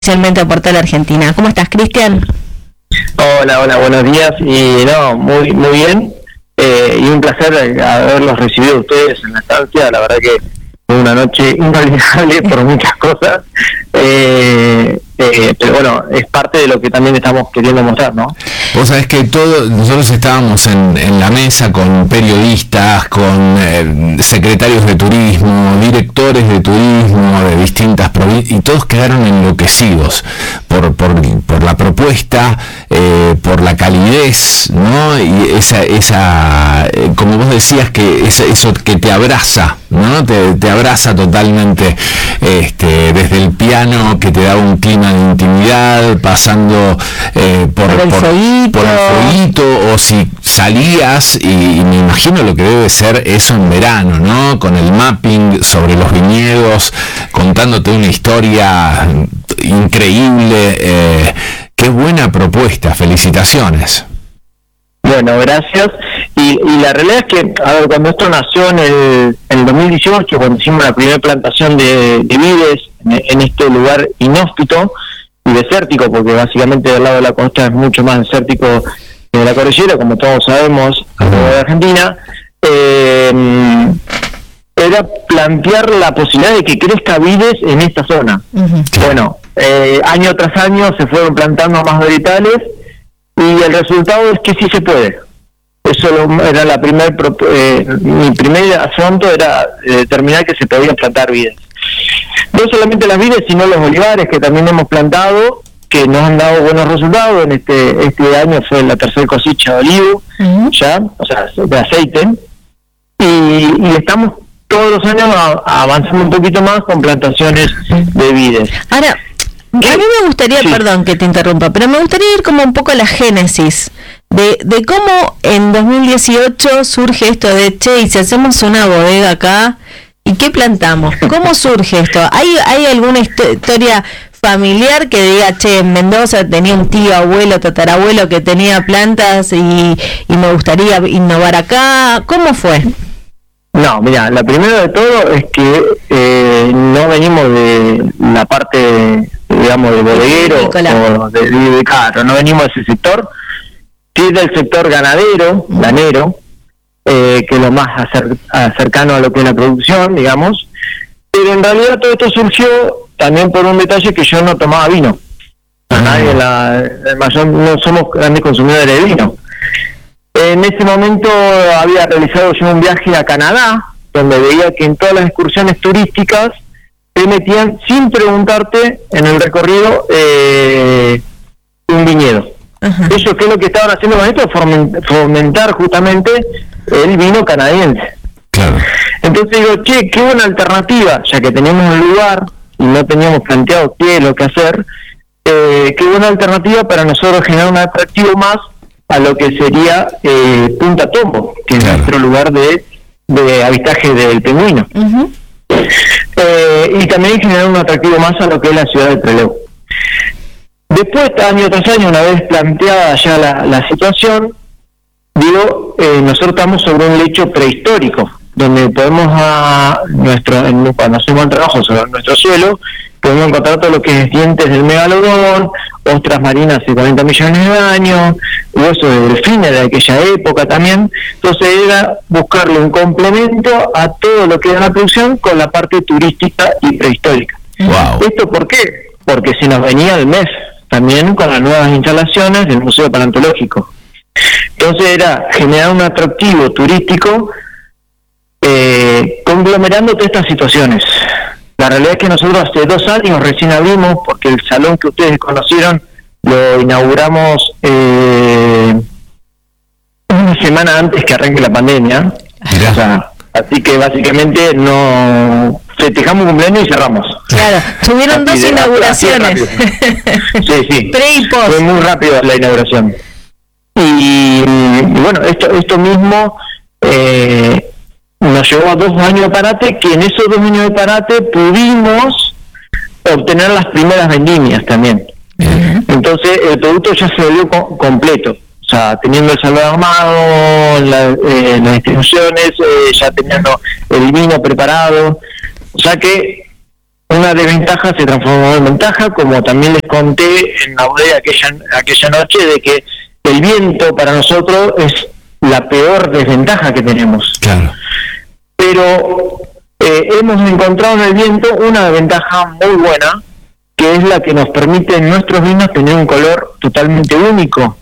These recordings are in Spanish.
especialmente a Portal Argentina. ¿Cómo estás, Cristian? Hola, buenos días. Y muy bien. Y un placer haberlos recibido ustedes en la estancia. La verdad que fue una noche inolvidable por muchas cosas. Pero bueno, es parte de lo que también estamos queriendo mostrar, ¿no? Vos sabés que nosotros estábamos en la mesa con periodistas, con secretarios de turismo, directores de turismo de distintas provincias, y todos quedaron enloquecidos por la propuesta, por la calidez, ¿no? Y esa como vos decías, que eso que te abraza, ¿no? Te abraza totalmente, desde el piano, que te da un clima de intimidad, pasando por el fueguito, o si salías, y me imagino lo que debe ser eso en verano, ¿no? Con el mapping sobre los viñedos, contándote una historia increíble. Qué buena propuesta, felicitaciones. Bueno, gracias. Y la realidad es que, cuando esto nació en el 2018, cuando hicimos la primera plantación de vides en este lugar inhóspito y desértico, porque básicamente del lado de la costa es mucho más desértico que de la cordillera, como todos sabemos, de Argentina, era plantear la posibilidad de que crezca vides en esta zona. Uh-huh. Bueno, año tras año se fueron plantando más varietales, y el resultado es que sí se puede. Eso era mi primer asunto, era determinar que se podían plantar vides. No solamente las vides, sino los olivares, que también hemos plantado, que nos han dado buenos resultados. En este año fue la tercera cosecha de olivo, de aceite, y estamos todos los años avanzando un poquito más con plantaciones de vides. Ahora, a mí me gustaría, perdón que te interrumpa, pero me gustaría ir como un poco a la génesis de cómo en 2018 surge esto de, y si hacemos una bodega acá, ¿y qué plantamos? ¿Cómo surge esto? ¿Hay alguna historia familiar que diga, en Mendoza tenía un tío, abuelo, tatarabuelo que tenía plantas y me gustaría innovar acá? ¿Cómo fue? No, mira, la primera de todo es que no venimos de la parte, digamos, de bodeguero o de carro, no venimos de ese sector, sí del sector ganadero, que es lo más cercano a lo que es la producción, digamos, pero en realidad todo esto surgió también por un detalle, que yo no tomaba vino. No somos grandes consumidores de vino. En ese momento había realizado yo un viaje a Canadá, donde veía que en todas las excursiones turísticas te metían, sin preguntarte, en el recorrido un viñedo. Uh-huh. Eso, ¿qué es lo que estaban haciendo con esto? Fomentar justamente el vino canadiense. Claro. Entonces digo, qué buena alternativa, ya que teníamos un lugar y no teníamos planteado qué es lo que hacer, qué buena alternativa para nosotros generar un atractivo más a lo que sería Punta Tombo, que es nuestro lugar de avistaje del pingüino. Uh-huh. Y también generar un atractivo más a lo que es la ciudad de Trelew. Después, año tras año, una vez planteada ya la situación, nosotros estamos sobre un lecho prehistórico, donde podemos, cuando hacemos el trabajo sobre nuestro suelo, podemos encontrar todo lo que es dientes del megalodón, ostras marinas de 40 millones de años, huesos de delfines de aquella época también. Entonces era buscarle un complemento a todo lo que era la producción con la parte turística y prehistórica. Wow. ¿Esto por qué? Porque se nos venía el mes también con las nuevas instalaciones del Museo Paleontológico. Entonces era generar un atractivo turístico conglomerando todas estas situaciones. La realidad es que nosotros hace 2 años recién abrimos, porque el salón que ustedes conocieron lo inauguramos una semana antes que arranque la pandemia. O sea, así que básicamente no festejamos un cumpleaños y cerramos. Claro, tuvieron 2 inauguraciones. Sí. Pre y post. Fue muy rápido la inauguración. Y bueno, esto mismo nos llevó a 2 años de parate, que en esos 2 años de parate pudimos obtener las primeras vendimias también. Uh-huh. Entonces el producto ya se volvió completo. O sea, teniendo el salvado armado, las distribuciones, ya teniendo el vino preparado. O sea que una desventaja se transformó en ventaja, como también les conté en la bodega aquella noche, de que el viento para nosotros es la peor desventaja que tenemos. Claro. Pero hemos encontrado en el viento una ventaja muy buena, que es la que nos permite en nuestros vinos tener un color totalmente único.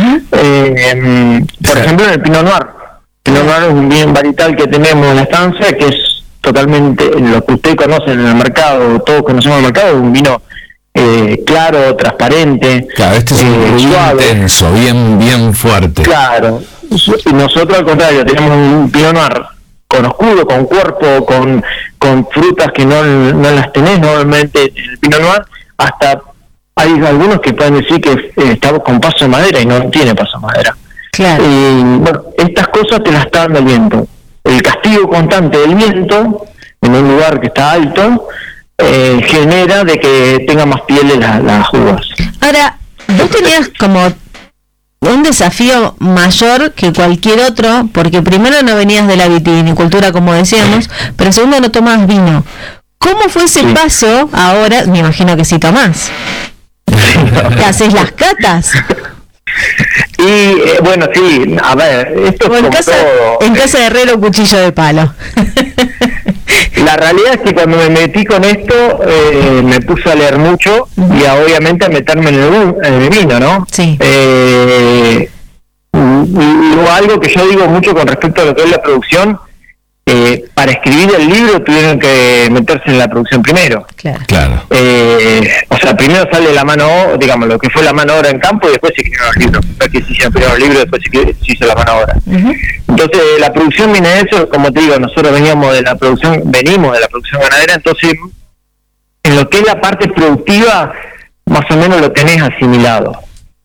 Por ejemplo, en el Pinot Noir. Pinot Noir es un bien varietal que tenemos en la estancia, que es totalmente lo que usted conoce en el mercado, todos conocemos el mercado, es un vino claro, transparente, claro, este es un suave, intenso, bien fuerte. Claro, y nosotros al contrario, tenemos un Pinot Noir con oscuro, con cuerpo, con frutas que no las tenés normalmente en el Pinot Noir, hasta hay algunos que pueden decir que estamos con paso de madera y no tiene paso de madera. Claro. Y bueno, estas cosas te las está dando el viento. El castigo constante del viento en un lugar que está alto genera de que tenga más pieles las uvas. Ahora, vos tenías como un desafío mayor que cualquier otro, porque primero no venías de la vitivinicultura, como decíamos, pero segundo no tomabas vino. ¿Cómo fue ese paso ahora? Me imagino que sí tomás. ¿Te haces las catas? Y bueno, sí, a ver, esto es en casa de herrero, cuchillo de palo. La realidad es que cuando me metí con esto me puse a leer mucho y obviamente a meterme en el vino, ¿no? Sí. Y algo que yo digo mucho con respecto a lo que es la producción, para escribir el libro tuvieron que meterse en la producción primero. Claro. O sea, primero sale la mano, digamos, lo que fue la mano obra en campo y después se escribieron los libros. No es que se hicieron primero el libro y después se hizo la mano obra. Entonces, la producción viene de eso, como te digo, nosotros venimos de la producción ganadera, entonces, en lo que es la parte productiva, más o menos lo tenés asimilado.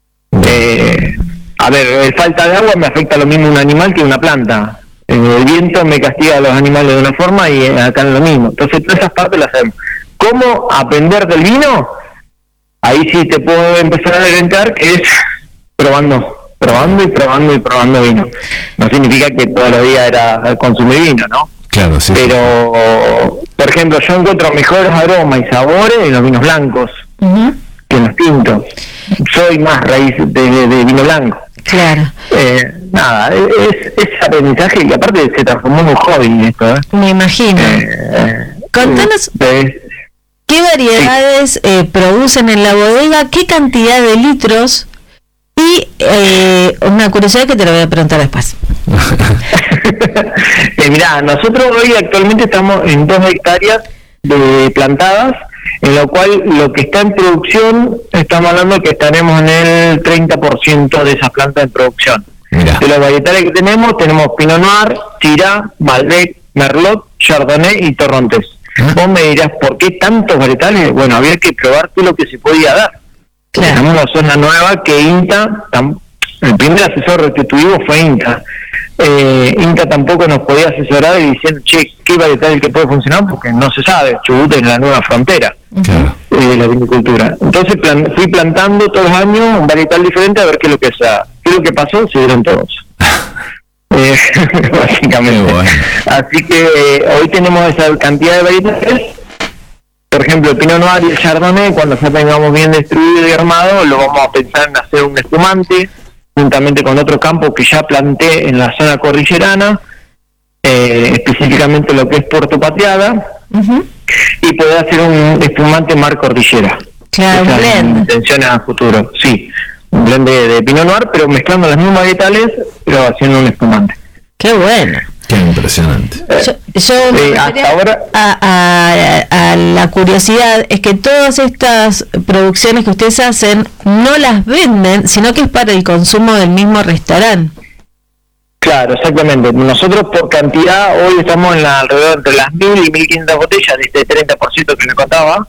A ver, falta de agua me afecta lo mismo un animal que una planta. El viento me castiga a los animales de una forma y acá es lo mismo. Entonces todas esas partes las hacemos. ¿Cómo aprender del vino? Ahí sí te puedo empezar a orientar, que es probando vino. No significa que todos los días era consumir vino, ¿no? Claro, sí. Pero, por ejemplo, yo encuentro mejores aromas y sabores en los vinos blancos que en los tintos. Soy más raíz de vino blanco. Claro. Nada, es aprendizaje y aparte se transformó en un hobby esto. Me imagino. Contanos qué variedades producen en la bodega, qué cantidad de litros y una curiosidad que te lo voy a preguntar después. Mirá, nosotros hoy actualmente estamos en 2 hectáreas de plantadas, en lo cual lo que está en producción, estamos hablando que estaremos en el 30% de esas plantas en producción. Mirá. De los varietales que tenemos Pinot Noir, Syrah, Malbec, Merlot, Chardonnay y Torrontés. Vos me dirás, ¿por qué tantos varietales? Bueno, había que probar todo lo que se podía dar. Claro. Tenemos una zona nueva que INTA, el primer asesor que tuvimos fue INTA. INTA tampoco nos podía asesorar y diciendo, che, ¿qué varietal es el que puede funcionar? Porque no se sabe, Chubut es la nueva frontera de la vinicultura. Entonces fui plantando todos los años un varietal diferente a ver qué es lo que sea. ¿Qué es lo que pasó? Se dieron todos. Básicamente. Bueno. Así que hoy tenemos esa cantidad de varietales. Por ejemplo, el Pinot Noir y el Chardonnay, cuando ya tengamos bien distribuido y armado, lo vamos a pensar en hacer un espumante, juntamente con otro campo que ya planté en la zona cordillerana, específicamente lo que es Puerto Pateada, y poder hacer un espumante mar cordillera. Claro, un blend. Intenciones a futuro, sí. Un blend de Pinot Noir, pero mezclando las mismas varietales, pero haciendo un espumante. ¡Qué bueno! Qué impresionante. Yo hasta ahora a la curiosidad es que todas estas producciones que ustedes hacen no las venden, sino que es para el consumo del mismo restaurante. Claro, exactamente. Nosotros por cantidad hoy estamos en alrededor entre las 1.000 y 1.500 botellas de este 30% que me contaba,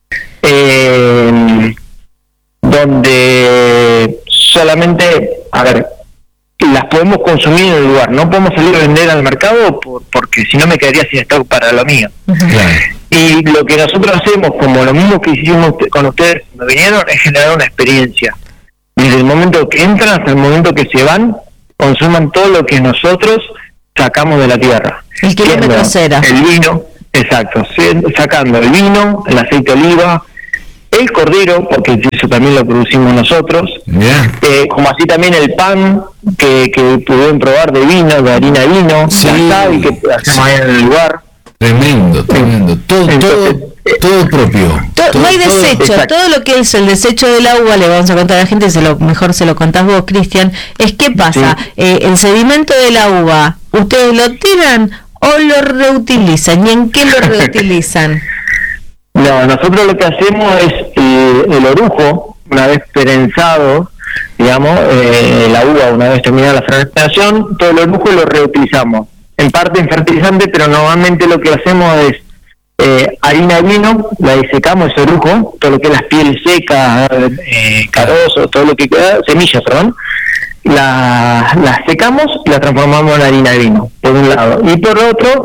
donde solamente, las podemos consumir en el lugar, no podemos salir a vender al mercado porque si no me quedaría sin stock para lo mío. Claro. Y lo que nosotros hacemos, como lo mismo que hicimos con ustedes cuando vinieron, es generar una experiencia. Desde el momento que entran hasta el momento que se van, consuman todo lo que nosotros sacamos de la tierra. El kilómetro cero. El vino, Exacto, sacando el vino, el aceite de oliva, el cordero, porque eso también lo producimos nosotros, como así también el pan que pudieron probar de vino, de harina de vino, sí, y que hacemos ahí en el lugar. Tremendo, todo propio. No hay desecho, todo lo que es el desecho del agua, le vamos a contar a la gente, mejor se lo contás vos, Cristian, es qué pasa, el sedimento de la uva, ¿ustedes lo tiran o lo reutilizan? ¿Y en qué lo reutilizan? No, nosotros lo que hacemos es el orujo, una vez prensado, digamos, la uva, una vez terminada la fermentación, todo el orujo lo reutilizamos. En parte en fertilizante, pero normalmente lo que hacemos es harina de vino, la disecamos, ese orujo, todo lo que es las pieles secas, carozo, todo lo que queda, semillas, perdón, las secamos y la transformamos en harina de vino, por un lado. Y por otro,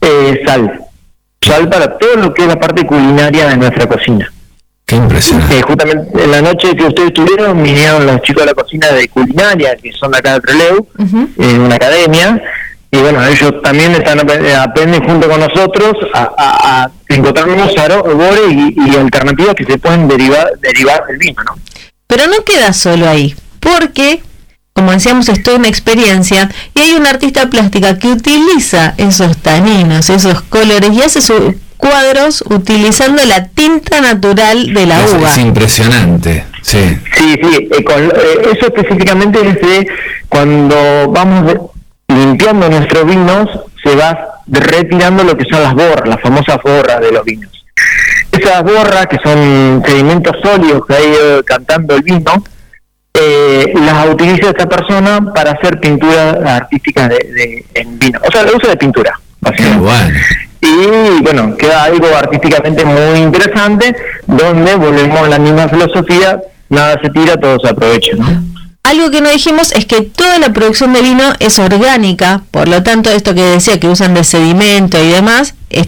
sal para todo lo que es la parte culinaria de nuestra cocina. Qué impresionante. Justamente en la noche que ustedes estuvieron, vinieron los chicos de la cocina de culinaria, que son de acá de Trelew, en una academia, y bueno, ellos también aprenden junto con nosotros a encontrar nuevos sabores y alternativas que se pueden derivar del vino, ¿no? Pero no queda solo ahí, porque, como decíamos, es toda una experiencia, y hay una artista plástica que utiliza esos taninos, esos colores, y hace sus cuadros utilizando la tinta natural de la uva. Es impresionante, sí. Sí, eso específicamente es de cuando vamos limpiando nuestros vinos, se va retirando lo que son las borras, las famosas borras de los vinos. Esas borras, que son sedimentos sólidos que ha ido cantando el vino, las utiliza esta persona para hacer pinturas artísticas en vino. O sea, el uso de pintura, básicamente. Bueno. Y bueno, queda algo artísticamente muy interesante, donde volvemos a la misma filosofía, nada se tira, todo se aprovecha, ¿no? Algo que no dijimos es que toda la producción de vino es orgánica, por lo tanto, esto que decía que usan de sedimento y demás,